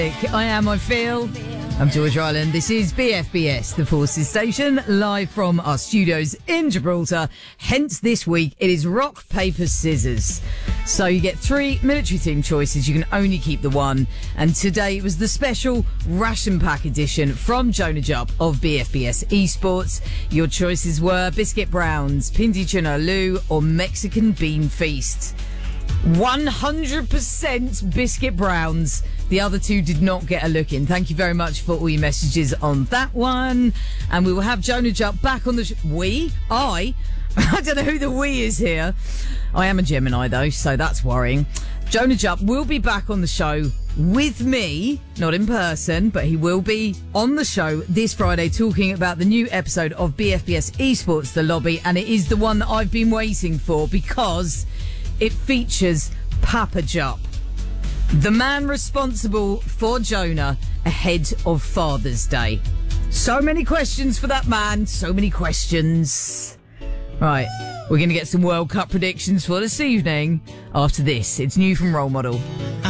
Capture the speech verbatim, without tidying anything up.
I am, I feel. I'm George Ryland. This is B F B S, the Forces Station, live from our studios in Gibraltar. Hence, this week, it is rock, paper, scissors. So you get three military-themed choices. You can only keep the one. And today it was the special ration pack edition from Jonah Jupp of B F B S Esports. Your choices were Biscuit Browns, Pindi Chuna Loo, or Mexican Bean Feast. one hundred percent Biscuit Browns. The other two did not get a look in. Thank you very much for all your messages on that one. And we will have Jonah Jupp back on the... Sh- we? I? I don't know who the we is here. I am a Gemini, though, so that's worrying. Jonah Jupp will be back on the show with me, not in person, but he will be on the show this Friday talking about the new episode of B F B S Esports, The Lobby, and it is the one that I've been waiting for because it features Papa Jupp, the man responsible for Jonah ahead of Father's Day. So many questions for that man, so many questions. Right, we're going to get some World Cup predictions for this evening. After this, it's new from Role Model.